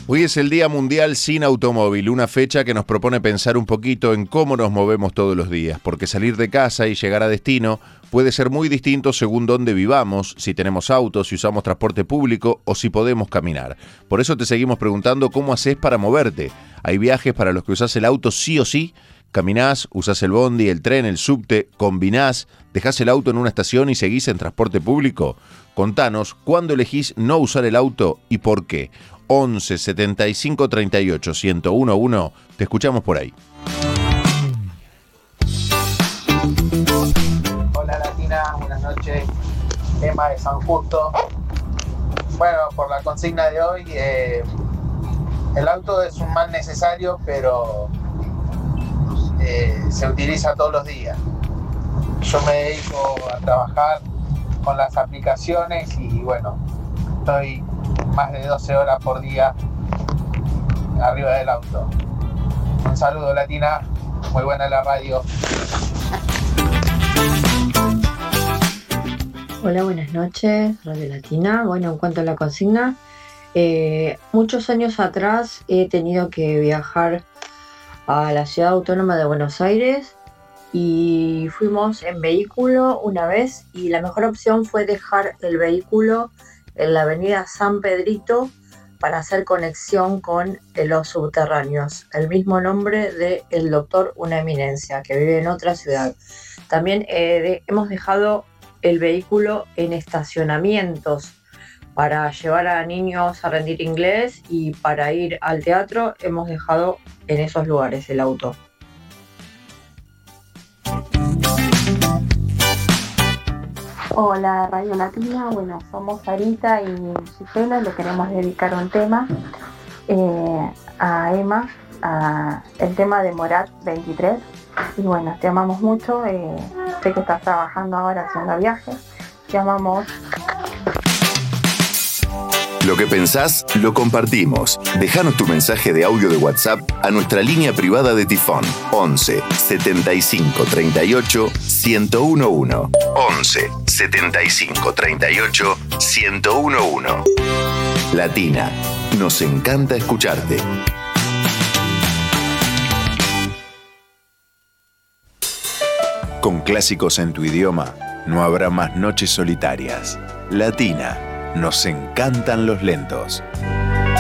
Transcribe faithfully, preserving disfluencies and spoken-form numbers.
Hoy es el Día Mundial Sin Automóvil, una fecha que nos propone pensar un poquito en cómo nos movemos todos los días, porque salir de casa y llegar a destino puede ser muy distinto según dónde vivamos, si tenemos autos, si usamos transporte público o si podemos caminar. Por eso te seguimos preguntando cómo haces para moverte. ¿Hay viajes para los que usás el auto sí o sí? ¿Caminás, usás el bondi, el tren, el subte, combinás, dejás el auto en una estación y seguís en transporte público? Contanos, ¿cuándo elegís no usar el auto y por qué? once setenta y cinco treinta y ocho ciento uno, te escuchamos por ahí. Hola Latina, buenas noches. Emma de San Justo. Bueno, por la consigna de hoy, eh, el auto es un mal necesario, pero eh, se utiliza todos los días. Yo me dedico a trabajar con las aplicaciones y bueno, estoy más de doce horas por día arriba del auto. Un saludo Latina, muy buena la radio. Hola, buenas noches, Radio Latina. Bueno, en cuanto a la consigna, eh, muchos años atrás he tenido que viajar a la ciudad autónoma de Buenos Aires y fuimos en vehículo una vez y la mejor opción fue dejar el vehículo en la avenida San Pedrito para hacer conexión con los subterráneos, el mismo nombre del doctor Una Eminencia, que vive en otra ciudad. También eh, de, hemos dejado el vehículo en estacionamientos para llevar a niños a rendir inglés y para ir al teatro hemos dejado en esos lugares el auto. Hola Radio Latina, bueno, somos Sarita y Gisela, le queremos dedicar un tema eh, a Emma, a el tema de Morat veintitrés, y bueno, te amamos mucho, eh, sé que estás trabajando ahora haciendo viajes, te amamos. Lo que pensás, lo compartimos. Dejanos tu mensaje de audio de WhatsApp a nuestra línea privada de Tifón once setenta y cinco treinta y ocho ciento once. once setenta y cinco treinta y ocho ciento once. Latina, nos encanta escucharte. Con clásicos en tu idioma, no habrá más noches solitarias. Latina, nos encantan los lentos.